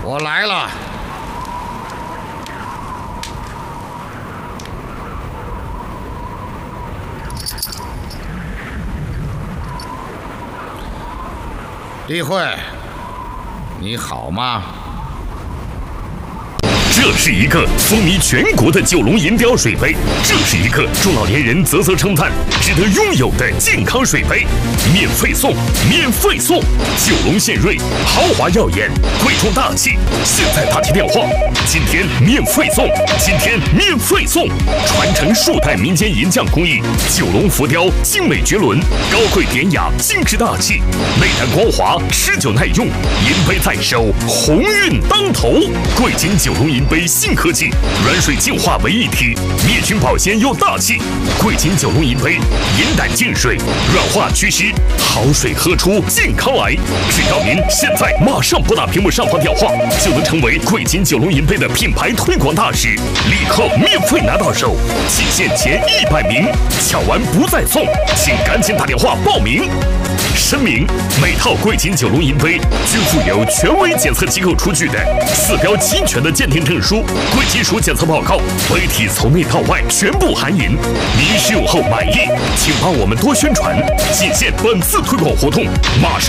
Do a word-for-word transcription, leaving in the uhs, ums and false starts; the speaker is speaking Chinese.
我来了。例会，你好吗？ 这是一个风靡全国的九龙银雕水杯，这是一个中老年人啧啧称赞、值得拥有的健康水杯，免费送，免费送！九龙献瑞，豪华耀眼，贵重大气，现在打起电话，今天免费送，今天免费送！传承数代民间银匠工艺，九龙浮雕精美绝伦，高贵典雅，精致大气，内胆光滑，持久耐用，银杯在手，鸿运当头，贵金九龙银杯。 杯新科技，软水净化为一体，灭菌保鲜又大气。贵金九龙银杯，银胆净水，软化祛湿，好水喝出健康来。只要您现在马上拨打屏幕上方电话，就能成为贵金九龙银杯的品牌推广大使，立刻免费拿到手，仅限前一百名，抢完不再送，请赶紧打电话报名。 声明：每套贵金九龙银杯均附有权威检测机构出具的四标齐全的鉴定证书、贵金属检测报告，杯体从内到外全部含银。您使用后满意，请帮我们多宣传，仅限本次推广活动，马上。